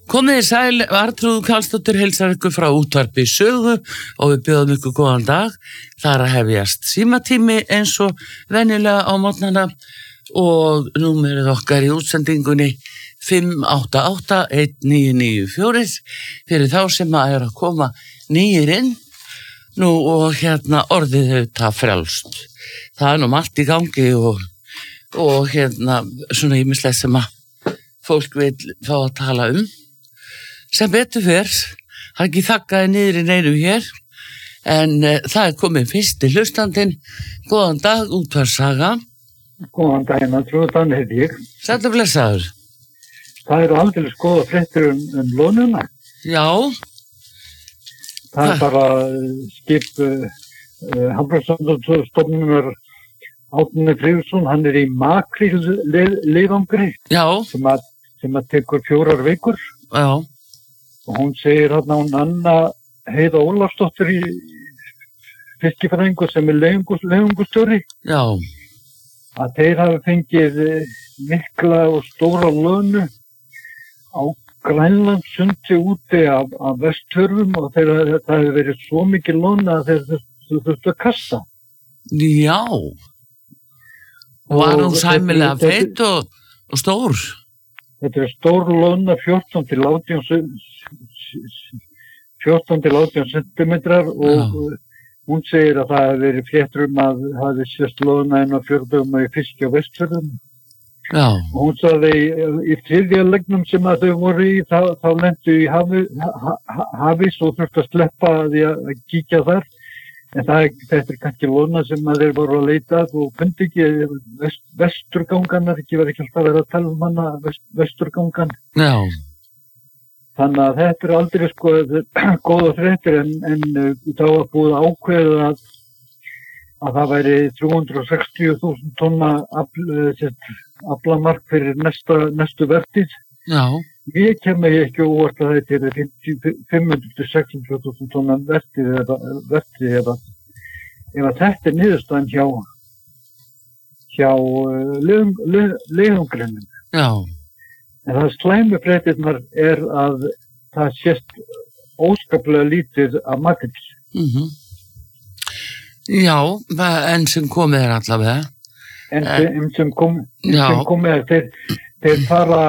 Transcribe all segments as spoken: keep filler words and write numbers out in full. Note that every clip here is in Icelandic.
Komið í sæl, Arnþrúður Karlsdóttir heilsar ykkur frá útvarpi Sögu og við bjóðum ykkur góðan dag. Það er að hefjast símatími eins og venjulega á morgnana og númerið okkar í útsendingunni fimm átta átta eitt níu níu fjögur fyrir þá sem að er að koma nýir inn. Nú og hérna orðið þetta frjálst. Það er nú margt í gangi og, og hérna svona ýmislegt sem að fólk vil fá að tala um. Sem betur fer, það er ekki þakkaði niður í neinum hér, en uh, það er komið fyrsti hlustandinn. Góðan dag, útvarpssaga. Góðan daginn, Arnþrúður, þannig heiti ég. Sæll og blessaður. Það eru aldrei skoða fréttir um, um lónuna. Já. Það er bara skip uh, uh, Hafrannsóknastofnunar Árni Friðriksson, hann er í makrílleiðangri Já. sem að, sem að tekur fjórar vikur. Já. Og hún segir hérna hún Anna Heiða Ólafsdóttir í fiskifræðingu sem er leiðungustjóri. Já. Að þeir hafi fengið mikla og stóra lönu á Grænlandssundi úti af, af Vestfjörðum og þeir, það hefur verið svo mikið lönu að þeir þurftu að kasta. Já. Var hún sæmilega feit og, og stór? Þetta er stór löna fjórtán til átján sentimetrar og Já. Hún segir að það hefur verið fréttur um að það hefði sést löna inn á fjörðum í fiski á Vestfjörðum. Já. Og hún sagði í, í þriðja legnum sem að þau voru í, þá, þá lentu í hafi, ha, hafís og þurftu að sleppa því að kíkja þar. En það er, þetta er kannski lóna sem að þeir voru að leita og fundi ekki vest, vesturgangan, ekki var ekki alltaf að vera að tala um hana, vest, vesturgangan. Já. Þannig að þetta er aldrei sko góða fréttir en, en þá var búið ákveðið að, að það væri þrjú hundruð sextíu þúsund tonna afl, aflamark fyrir næsta, næstu vertíð. Já. Mér kemur ég ekki óvart að þetta er fimm hundruð til sex hundruð þúsund tonna vertíð eða vertíð eða ef að þetta er niðurstaðan hjá hjá uh, leiðangrunum. Já. En það slæmu fréttirnar er að það sést óskaplega lítið af makríl. Mhm. Já, en sem komið er allavega. En sem, en sem, kom, sem komið er þeir, þeir fara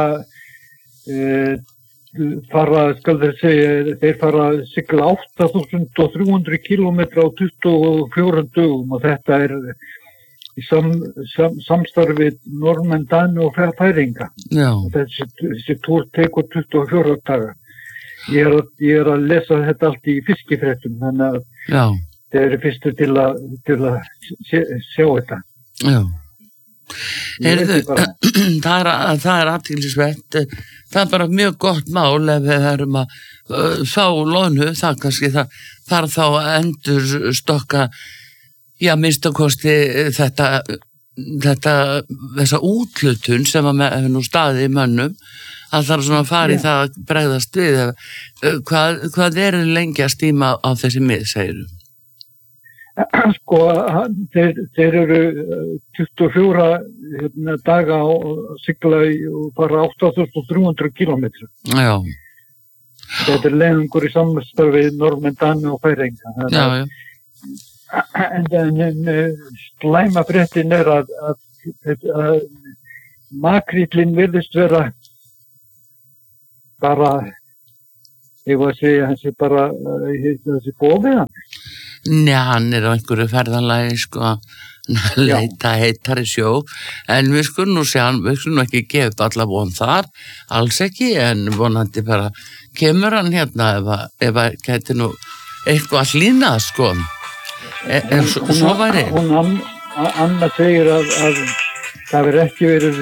Uh, fara, skal þeir segja, þeir fara að sigla átta þúsund þrjú hundruð kílómetra á tuttugu og fjórum dögum og þetta er í sam, sam, samstarfið Norðmenn, Dani og Færeyinga. Já. Og þessi, þessi túr tekur tuttugu og fjóra daga. Ég er, að, ég er að lesa þetta allt í fiskifréttum, þannig að Já. Þeir eru fyrstu til að, til að sjá, sjá þetta. Já. Heyrðu, það er, það er athyglisvert. Það er bara mjög gott mál ef við erum að uh, fá lónu, það kannski það þarf þá að endur stokka, já, minnst að kosti þetta, þetta, þessa útlutun sem að með nú staði í mönnum, að þarf svona að fara í það að bregðast við. Hvað, hvað er lengi að stíma á þessi mið, segir þú? Sko, þeir, þeir eru tuttugu og fjóra hérna, daga og sigla og fara átta þúsund þrjú hundruð kílómetra. Já. Þetta er leiðangur í samstarfið Norðmenn, Dani og Færeyinga. Já, já. En, en, en slæma fréttin er að, að, að, að makríllinn virðist vera bara, ég var að segja, hans er bara, þessi bófið hann. Nei, hann er á einhverju ferðalagi, sko, leita heitari sjó, en við skulum nú segja, við skulum ekki gefa upp alla von þar, alls ekki, en vonandi bara kemur hann hérna ef að, ef að gæti nú eitthvað hlýnað, sko, e, en svo, svo væri. Hún, hún Anna segir að, að það verður ekki verið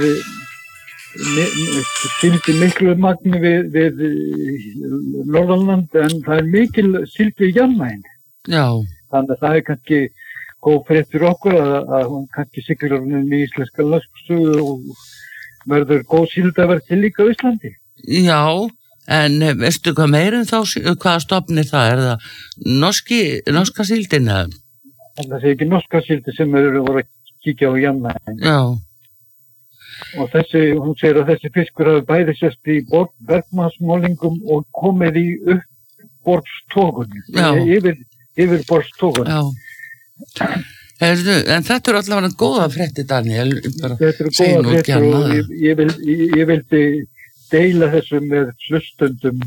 síld í miklu magni við, við Norðurland, en það er mikil síld við Jan Mayen. Já. Þannig að það er kannski góð frétt fyrir okkur að, að hún kannski siglir um í íslenska lögsögu og verður góð síldaverð líka á Íslandi. Já, en veistu hvað meirum þá, hvaða stofnir það? Er það norski, norska síldin eða? En það sé ekki norska síldi sem eru voru að kíkja á Jan Mayen. Já. og þessi, hún segir að þessi fiskur hafi bæði sérst í bergmannsmálingum og komið í uppborðstofunni, yfir, yfir borðstofunni. Já. Heyrðu, en þetta eru allavega góða fréttir, Daniel. Bara þetta eru góða fréttir og ég, ég, vil, ég, ég vildi deila þessu með hlustundum,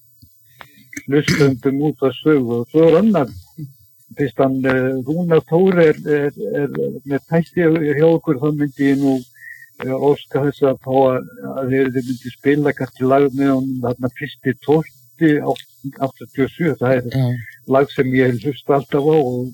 hlustundum út af sögu og svo er annar. Fyrst hann Rúnar Þór er, er, er með tætti hjá okkur, þá myndi ég nú óska þess að fá að þeir myndi spila kannski lag með honum þarna fyrsti tólfti áttatíu og sjö, það er Já. Lag sem ég hlusta alltaf á og,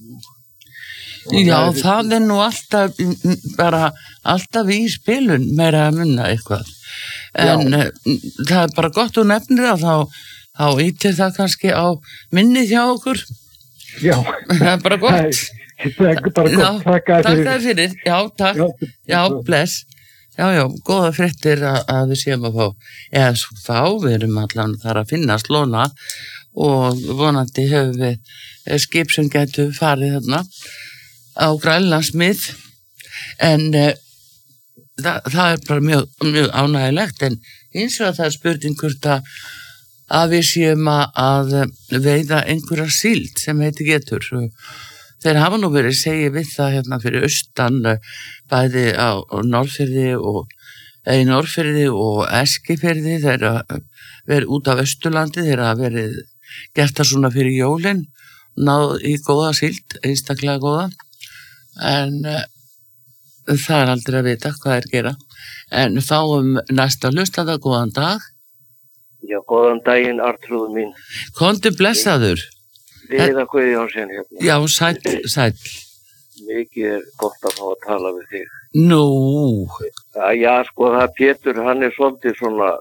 og Já, það er, það er nú alltaf bara alltaf í spilun meira að munna eitthvað en Já. Það er bara gott og nefnir að þá, þá ítir það kannski á minnið hjá okkur. Já. Það er bara gott. Það er bara gott. Takk þær fyrir. Já, takk. Já, já bless. Já, já, góða fréttir að, að við séum að fá. Eða svo þá, við erum allan þar að finna slóna og vonandi höfum við skip sem getur farið þarna á Grænlandsmið. En uh, það, það er bara mjög, mjög ánægilegt en eins og að það er spurning hvort að að við séum að veiða einhverja síld sem heiti getur. Þeir hafa nú verið segið við það hérna fyrir austan, bæði á Norðfirði og í Norðfirði og Eskifirði, þeir hafa verið út af Austurlandi, þeir hafa verið gert það svona fyrir jólin, náð í góða síld, einstaklega góða, en uh, það er aldrei að vita hvað er gera. En fáum næsta hlustanda, góðan dag. Já, góðan daginn, Arnþrúður mín. Komdu blessaður. Viðar Guðjónsson hérna. Já, sæll, sæll. Mikið er gott að fá að tala við þig. Nú. Já, sko, það Pétur, hann er svolítið svona,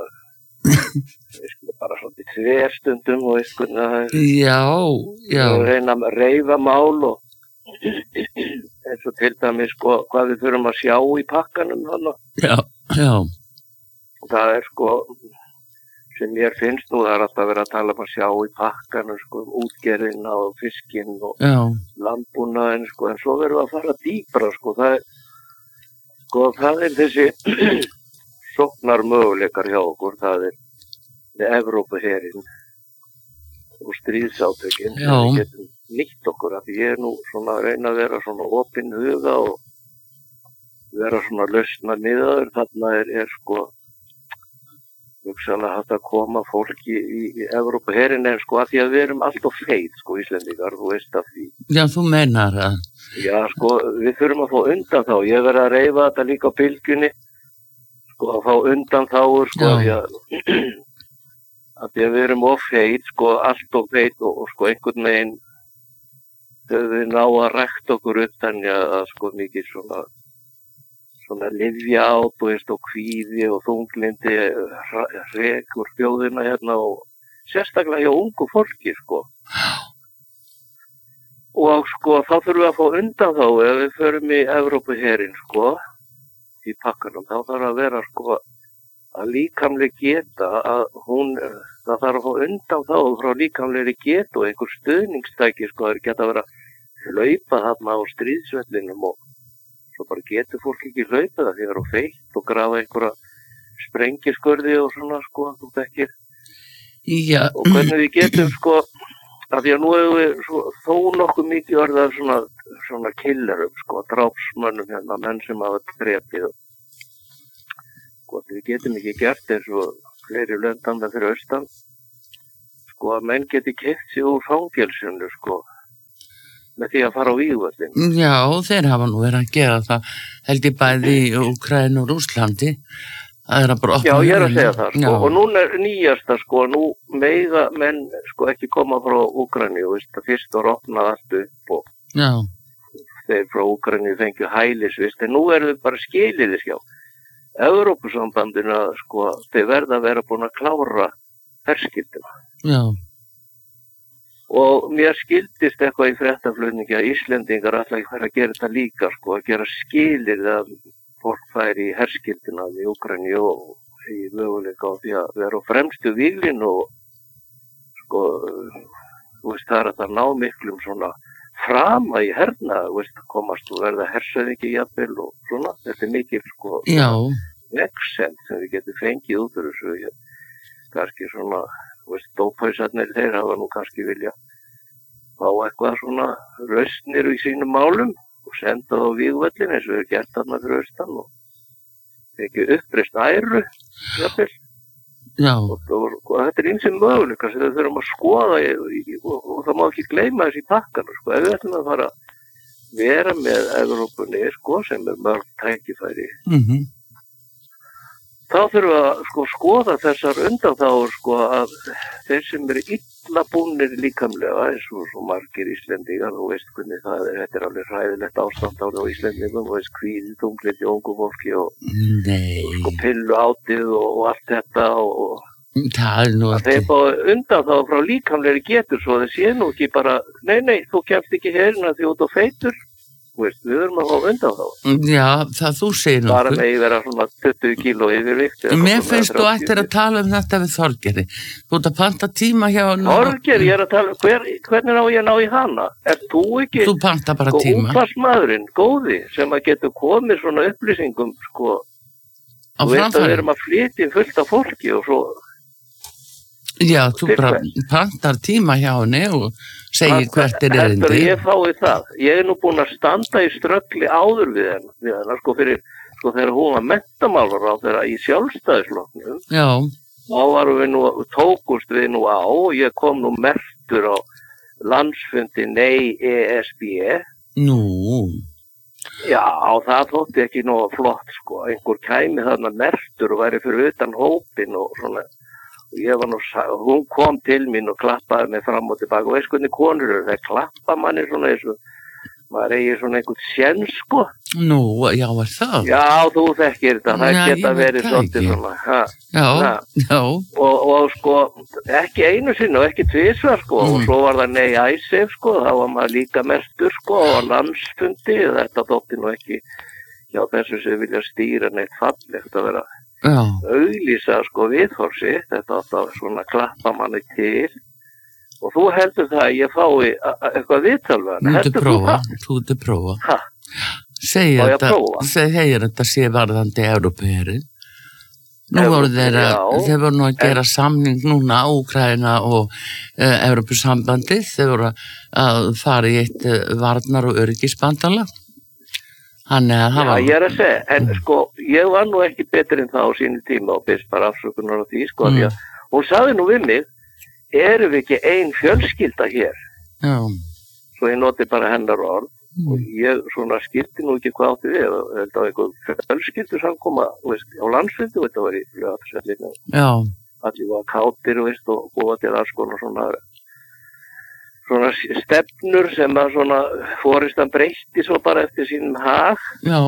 bara svolítið þverstundum og eitthvað það er. Já, já. Og reyna að reyfa mál og eins og til dæmis, sko, hvað við þurfum að sjá í pakkanum þannig. Já, já. Það er, sko, sem mér finnst nú, það er alltaf verið að tala um að sjá í pakkanum, sko, um útgerðina og fiskinn og landbúnaðinn, sko, en svo verðum við að fara dýpra, sko, það er, sko, það er þessi sóknar möguleikar hjá okkur, það er með Evrópuherinn og stríðsátökin, sem við getum nýtt okkur, að ég er nú svona að reyna að vera svona opinn huga og vera svona lausna miðaður, þarna er, er sko, hugsanlega hægt að koma fólki í, í Evrópuherinn en sko að því að við erum alltof feit sko Íslendingar, þú veist að því. Já, þú meinar það. Já, sko, við þurfum að fá undan þá. Ég verði að reyfa þetta líka á bylgjunni, sko að fá undan þáur sko að því að, að því að við erum of feit, sko alltof feit og, og sko einhvern veginn þau við ná að rækta okkur upp þannig að, að sko mikið svona svona lyfja át og, veist, og kvíði og þunglindi rek úr þjóðina hérna og sérstaklega hjá ungu fólki sko. Og sko þá þurfum við að fá undan þá ef við förum í Evrópuherinn sko í pakkanum, þá þarf að vera sko að líkamleg geta að hún, það þarf að fá undan þá frá líkamlegri geta og einhver stuðningstæki sko, það er geta að vera hlaupa þarna á stríðsvellinum og svo bara getur fólk ekki hlaupið það því það eru feitt og grafa einhverja sprengiskurði og svona sko, þú þekkir. Já. Og hvernig við getum sko, af því að nú hefur við svo, þó nokkuð mikið orðað svona, svona killerum sko, drápsmönnum hérna, menn sem hafa drepið. Sko, við getum ekki gert eins og fleiri löndanda fyrir austan, sko að menn geti keypt sig úr fangelsinu sko, með því að fara á vígvöllin. Já, þeir hafa nú verið að gera það held ég bæði í Úkraínu og Rússlandi. Það er að bara opna. Já, ég er að segja það, sko. Já. Og núna er nýjasta, sko, nú meiga menn, sko, ekki koma frá Úkraínu, veist, það fyrst var opnað allt upp og Já. Þeir frá Úkraínu fengju hælis, veist, en nú eru þau bara skiliðis, já. Evrópusambandinu, sko, þeir verða að vera búin að klára herskildina. Já. Og mér skildist eitthvað í fréttaflutningi að Íslendingar alltaf ekki færa að gera þetta líka, sko, að gera skilir að fólk færi í herskildina í Úkraínu og í möguleika á því að vera á fremstu víglinn og, sko, þú veist, það er að það ná miklum svona frama í herna, þú veist, komast og verða hersöðingi jafnvel og svona, þetta er mikil, sko, Já. Excel sem við getum fengið út úr þessu, kannski svona, veist, dóphausarnir þeir hafa nú kannski vilja fá eitthvað svona rausnir í sínum málum og senda það á vígvöllin eins og við gert þarna fyrir austan og fengið uppreist æru, jafnvel. Já. Og, og, og þetta er einsinn möguleika sem við þurfum að skoða og, og, og það má ekki gleyma þessi pakkana, sko, ef við ætlum að fara að vera með Evrópunni, sko, sem er mörg tækifæri. Mhm. Þá þurfum við að sko, skoða þessar undanþágur sko, að þeir sem eru illa búnir líkamlega eins og svo margir Íslendingar og veist hvernig það er, þetta er alveg hræðilegt ástand á Íslendingum og veist kvíði, þunglyndi, ungu fólki og, og sko, pillu átið og, og allt þetta og það er nú ekki. Þeir fá undanþágur frá líkamlegri getur svo það sé nú ekki bara, nei, nei, þú kemst ekki hérna því út á feitur. Veist, við erum að fá undan þá. Já, það þú segir nokkuð. Bara með vera svona tuttugu kíló yfirvikt. Mér finnst þú ættir að tala um þetta við Þorgeri. Þú ert að panta tíma hjá... Þorgeri, ég er að tala, hver, hvernig á ég að ná í hana? Er þú ekki... Þú panta bara sko, tíma. Útvarpsmaðurinn, góði, sem að getur komið svona upplýsingum, sko. Á þú veist að framfæri. við erum að flytja fullt af fólki og svo... Já, þú bara pantar tíma hjá henni og segir hvert er erindi. Þetta ég fái það. Ég er nú búin að standa í ströggli áður við henni, við henni, sko fyrir, sko þegar hún var menntamálaráðherra í Sjálfstæðisflokknum. Já. Þá varum við nú, tókust við nú á og ég kom nú merktur á landsfundi Nei E S B. Nú. Já, það þótti ekki nú flott, sko. Einhver kæmi þarna merktur og væri fyrir utan hópin og svona. Ég var nú, hún kom til mín og klappaði mig fram og tilbaka og veist hvernig konur eru, það klappa manni svona eins og maður eigi svona einhvern séns, sko. Nú, já, er það? Já, þú þekkir þetta, það Nei, geta verið svolítið svona. Ha, já, ha. já. Og, og sko, ekki einu sinni og ekki tvisvar, sko, mm. og svo var það nei æsef, sko, þá var maður líka mestur, sko, á landsfundi, þetta þótti nú ekki, já, þessu sem vilja stýra neitt fallegt að vera Já. auglýsa sko viðhorsi, þetta átt að svona klappa manni til og þú heldur það að ég fái eitthvað viðtalvan, heldur þú það? Þú ert að prófa. Hæ? Segir þetta, segir þetta sé varðandi Evrópuherinn. Nú voru þeir að, þeir voru nú að gera en, samning núna, Úkraína og uh, Evrópusambandið, þeir voru að fara í eitt uh, varnar- og öryggisbandalag. Hann er að hafa... Já, ég er að segja, en sko, ég var nú ekki betri en það á sínu tíma og byrst bara afsökunar á því, sko, mm. því að hún sagði nú við mig, erum við ekki ein fjölskylda hér? Já. Svo ég noti bara hennar orð mm. og ég svona skilti nú ekki hvað átti við, þetta var einhver fjölskyldu samkoma, veist, á landsfundi, þetta var í lögatsveitinu. Já. Allir var kátir, veist, og búa til alls konar svona... svona stefnur sem að svona foristan breytti svo bara eftir sínum hag. Já.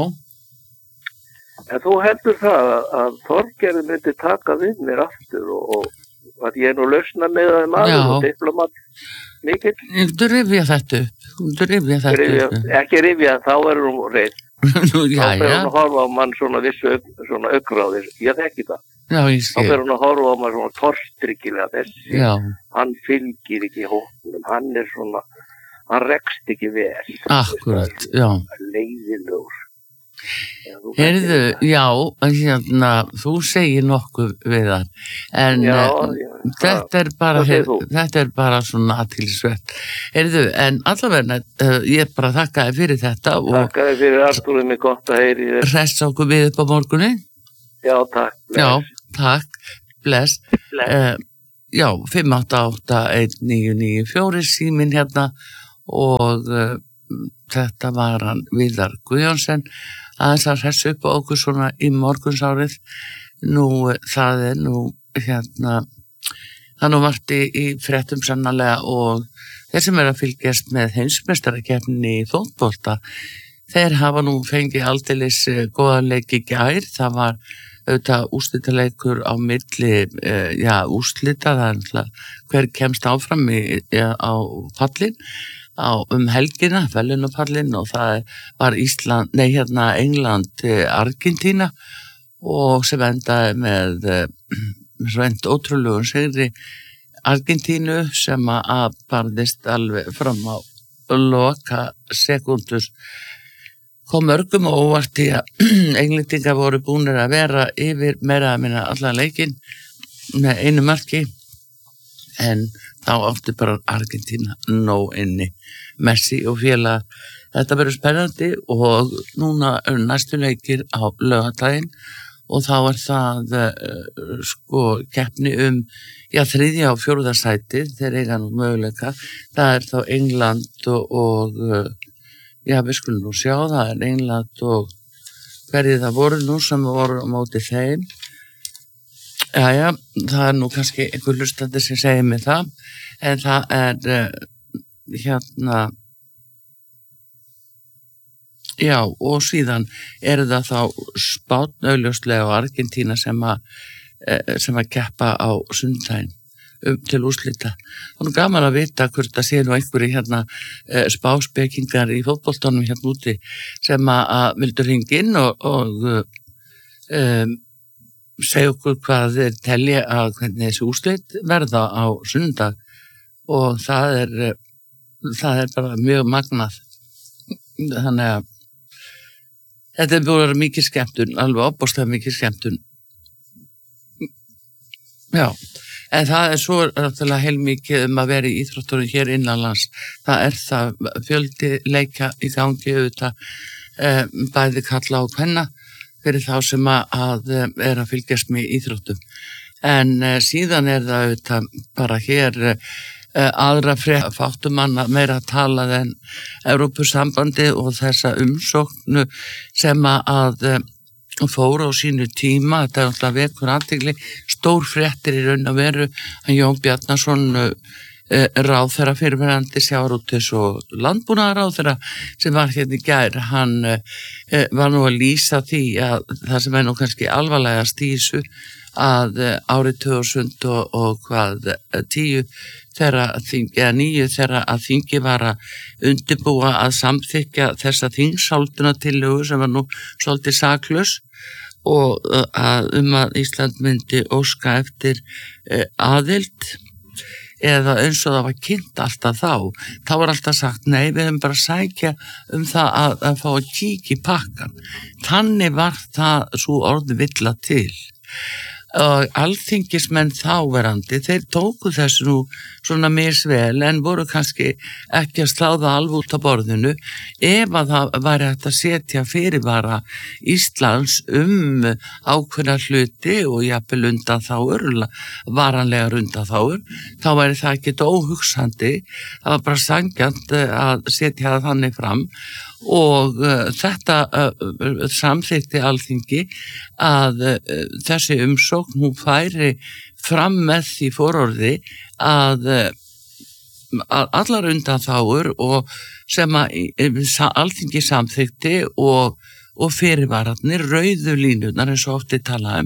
En þú heldur það að, að Þorgerður myndi taka við mér aftur og, og að ég er nú lausna með það maður og diplomat mikill. Þú rifja þetta upp. Þú rifja þetta rifja, upp. Ekki rifja, þá er hún reynd. Nú, já, þá fer já. hún að horfa á mann svona vissu svona augráðir. Ég þekki það. Já, ég skil. Þá fer hún að horfa á mann svona torstryggilega þessi. Já. Hann fylgir ekki hóknum, hann er svona, hann rekst ekki vel. Akkurat, já. Leiðilegur. Heyrðu, já, hérna, þú segir nokkuð við það, en já, uh, já, þetta, er bara, hef, þetta er bara svona athyglisvert. Heyrðu, en allavega, uh, ég er bara að þakka þér fyrir þetta. Þakka þér fyrir Artúr, mér gott að heyri þér. Hress okkur við upp á morgunni. Já, takk. Bless. Já, takk, bless. bless. Uh, já, fimm átta átta eitt níu níu fjögur síminn hérna og uh, þetta var hann Viðar Guðjónsson aðeins að hressa upp á okkur svona í morgunsárið. Nú, það er nú hérna, það nú vart í, í fréttum sannarlega og þeir sem er að fylgjast með heimsmeistarakeppninni í fótbolta, þeir hafa nú fengið aldeilis góðan leik í gær. Það var auðvitað úrslitaleikur á milli, uh, já, úrslita, það er alltaf hver kemst áfram í, ja, á pallin. Á, um helgina, velunapallin og það var Ísland, nei hérna England, Argentína og sem endaði með svent ótrúlegun sigri Argentínu sem að barðist alveg fram á loka sekúndus kom mörgum og óvart í að Englendingar voru búnir að vera yfir meira að minna allan leikinn með einu marki, en þá átti bara Argentína nóg inni. Messi og félag. Þetta verður spennandi og núna eru næstu leikir á laugardaginn og þá er það uh, sko keppni um já, þriðja og fjórða sæti, þeir eiga nú möguleika. Það er þá England og, og uh, já, við skulum nú sjá, það er England og hverjir það voru nú sem voru á móti þeim. Jæja, það er nú kannski einhver hlustandi sem segir mig það, en það er uh, hérna já, og síðan eru það þá Spánn augljóslega og Argentína sem að sem að keppa á sundaginn um til úrslita. Það er gaman að vita hvort það sé nú einhverju hérna spáspekingar í fótboltanum hérna úti sem að, að vildu hringja inn og, og um, segja okkur hvað þeir telja að hvernig þessi úrslit verða á sundag og það er það er bara mjög magnað. Þannig að þetta er búin að vera mikið skemmtun, alveg opbóðslega mikið skemmtun. Já, en það er svo náttúrulega heilmikið um að vera í íþróttunum hér innanlands. Það er það fjöldi leika í gangi auðvitað, eh, bæði kalla og kvenna fyrir þá sem að, að er að fylgjast með íþróttum. En eh, síðan er það auðvitað bara hér eh, aðra frétt fáttum manna meira að tala en Evrópusambandi og þessa umsóknu sem að fóru á sínu tíma. Þetta er alltaf vekur athygli, stór fréttir í raun að veru hann Jón Bjarnason ráðherra fyrirverandi sjávarútvegs og landbúnaðarráðherra sem var hérna í gær, hann var nú að lýsa því að það sem er nú kannski alvarlegast í þessu að árið tvö þúsund og, og hvað tíu þegar þingi, eða níu þegar að þingi var að undirbúa að samþykja þessa þingsáldunatillögu sem var nú svolítið saklaus og að um að Ísland myndi óska eftir eh, aðild eða eins og það var kynnt alltaf þá, þá var alltaf sagt nei, við hefum bara að sækja um það að, að fá að kíkja í pakkan. Þannig var það svo orðið villa til. Og alþingismenn þáverandi, þeir tóku þessu nú svona misvel en voru kannski ekki að sláða alveg út á borðinu ef að það væri hægt að setja fyrirvara Íslands um ákveðna hluti og jafnvel undanþágur, varanlegar undanþágur, þá væri það ekki óhugsandi, það var bara sanngjarnt að setja það þannig fram. Og uh, þetta uh, samþykti alþingi að uh, þessi umsókn hún færi fram með því fororði að, uh, að allar undanþágur og sem að uh, alþingi samþykti og, og fyrirvararnir, rauðu línunar eins og ofti talaðum,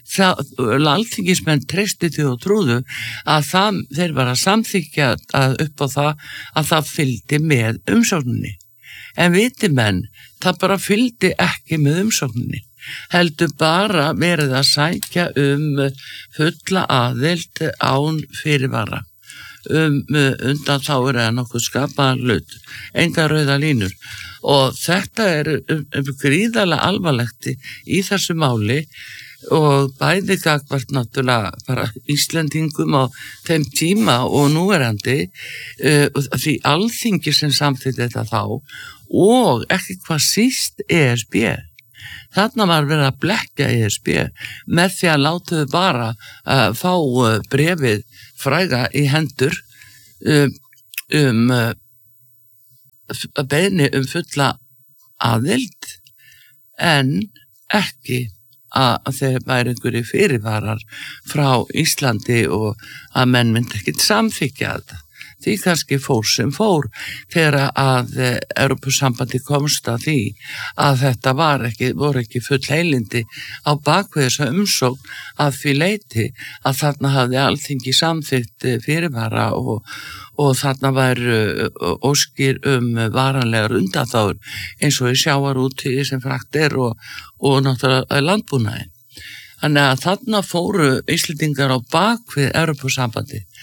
alþingismenn treysti því og trúðu að það, þeir var að samþykja að upp á það að það fylgdi með umsókninni. En viti menn, það bara fylgdi ekki með umsókninni, heldur bara verið að sækja um fulla aðild án fyrirvara, um undanþágur eða nokkuð skapaðan hlut, enga rauða línur. Og þetta er gríðarlega alvarlegt í þessu máli og bæði gagvart náttúrulega bara Íslendingum á þeim tíma og núverandi uh, því alþingi sem samþykti þetta þá og ekki hvað síst E S B. Þarna var verið að blekkja E S B með því að láta þau bara uh, fá uh, bréfið fræga í hendur um, um uh, beiðni um fulla aðild en ekki að þeir væri einhverju fyrirvarar frá Íslandi og að menn myndi ekkert samþykja þetta. Því kannski fór sem fór þegar að Evrópusambandi komst að því að þetta var ekki, voru ekki full heilindi á bakvið þessa umsókn að því leyti að þarna hafði alþingi samþykkt fyrirvara og, og þarna væru óskir um varanlegar undanþágur eins og í sjávarúti sem frakt er og, og náttúrulega landbúnaði. Þannig að þarna fóru Íslendingar á bakvið Evrópusambandi.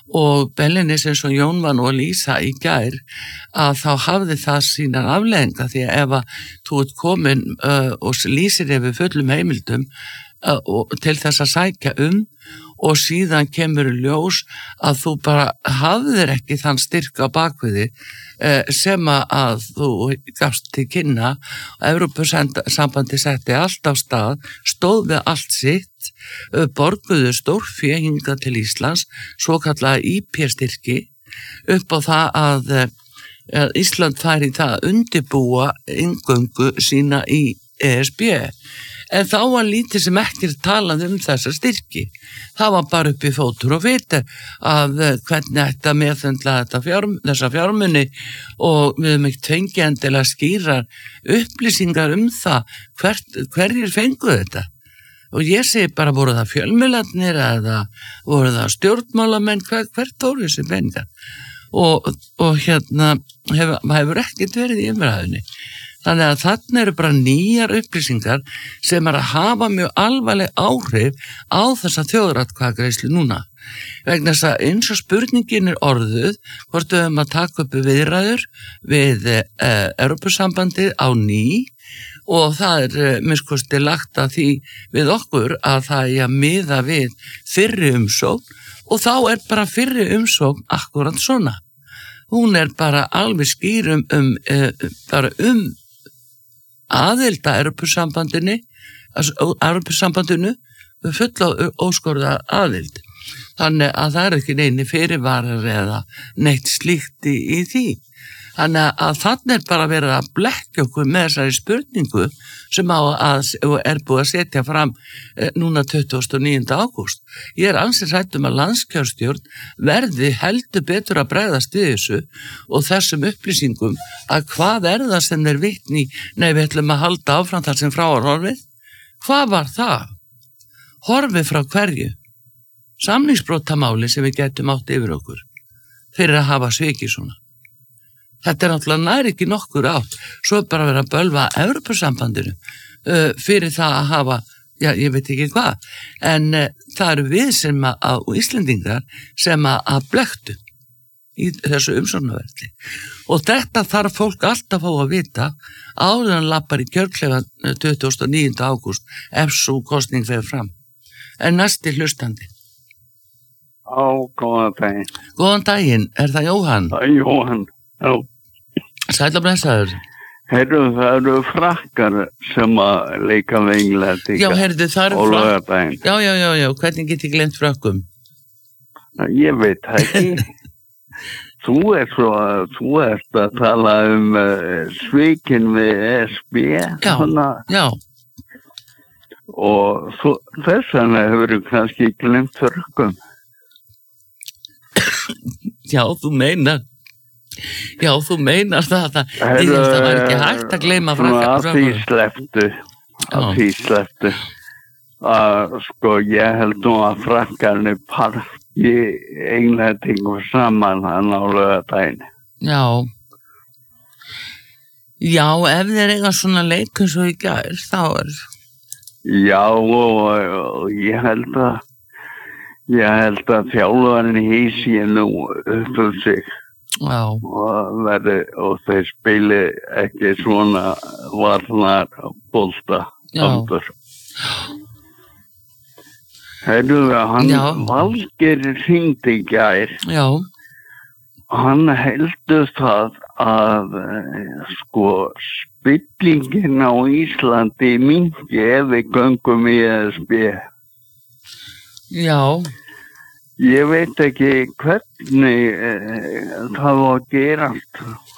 og Bellinis eins og Jón var nú að lýsa í gær að þá hafði það sínar afleiðingar því að ef að þú ert komin uh, og lýsir yfir fullum heimildum uh, og, til þess að sækja um og síðan kemur ljós að þú bara hafðir ekki þann styrk á bakviði uh, sem að þú gafst til kynna og Evrópusambandi setti allt á stað, stóð við allt sitt, uh, borguðu stórfé hingað til Íslands, svo kallaða í pé-styrki upp á það að, að Ísland færi það að undirbúa inngöngu sína í E S B. En þá var lítið sem ekki talað um þessa styrki. Það var bara upp í fótur og viti að hvernig ætti að meðhöndla þetta fjár, þessa fjármuni og við höfum ekki fengið endilega skýrar upplýsingar um það hvert, hverjir fenguð þetta. Og ég segi bara, voru það fjölmiðlarnir eða voru það stjórnmálamenn, hver, hvert fóru þessi peningar? Og, og hérna hefur, hefur ekkert verið í umræðunni. Þannig að þarna eru bara nýjar upplýsingar sem er að hafa mjög alvarleg áhrif á þessa þjóðaratkvæðagreiðslu núna. Vegna þess að eins og spurningin er orðuð, hvort við höfum að taka upp viðræður við eh, Evrópusambandið á ný og það er eh, minnskosti lagt að því við okkur að það er að miða við fyrri umsókn og þá er bara fyrri umsókn akkurat svona. Hún er bara alveg skýr um, um, eh, bara um aðild að Evrópusambandinu, Evrópusambandinu fulla óskorða aðild. Þannig að það er ekki neini fyrirvarar eða neitt slíkt í, í því. Þannig að þannig er bara verið að blekkja okkur með þessari spurningu sem á að, er búið að setja fram núna tuttugasta og níunda ágúst. Ég er ansið hrædd um að landskjörstjórn verði heldur betur að bregðast við þessu og þessum upplýsingum að hvað er það sem er vitni, nei við ætlum að halda áfram þar sem frá er horfið. Hvað var það? Horfið frá hverju? Samningsbrotamáli sem við getum átt yfir okkur fyrir að hafa svikið svona. Þetta er náttúrulega nær ekki nokkur átt, svo er bara verið að bölva Evrópusambandinu uh, fyrir það að hafa, já, ég veit ekki hvað, en uh, það eru við sem að, að Íslendingar sem að, að blektu í þessu umsóknarferli. Og þetta þarf fólk alltaf á að vita áður en lappar í kjörklefa tuttugasta og níunda ágúst ef svo kosning fer fram. En næsti hlustandi. Á, góðan daginn. Góðan daginn, er það Jóhann? Það er Jóhann, já. Sæll og blessaður. Heyrðu, það eru frakkar sem að leika með Englandi. Já, heyrðu, það eru frakkar. Já, já, já, já, hvernig get ég gleymt frakkum? Ég veit ekki. Þú ert svo að, þú ert að tala um uh, svikin við E S B. Já, hana. Já. Og svo, þess vegna hefur þú kannski gleymt frakkum. Já, þú meinar. Já, þú meinar það, það, Heru, það var ekki hægt að gleyma frakkar. Að því sleftu, að því sleftu. Að sko, ég held nú að frakkarnir parki englendingum saman hann á laugardaginn. Já. Já, ef þeir eiga svona leik eins og í gær, þá er... Já, og, og ég held að, ég held að þjálfarinn hísi nú upp um sig. Já. Og, veri, og þeir spili ekki svona varnar bolta aftur. Heyrðu það, hann Já. Valgeir hringdi í gær. Já. Hann heldur það að sko spillingin á Íslandi minnki ef við göngum í E S B. Já. Ég veit ekki hvernig eh, það var að gerast.